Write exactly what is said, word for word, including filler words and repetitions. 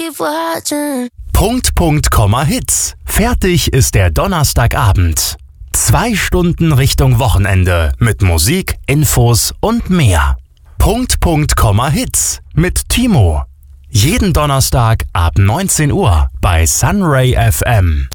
keep watching. Punkt, Punkt, Komma, Hits. Fertig ist der Donnerstagabend. Zwei Stunden Richtung Wochenende mit Musik, Infos und mehr. Punkt, Punkt, Komma, Hits mit Timo. Jeden Donnerstag ab neunzehn Uhr bei Sunray F M.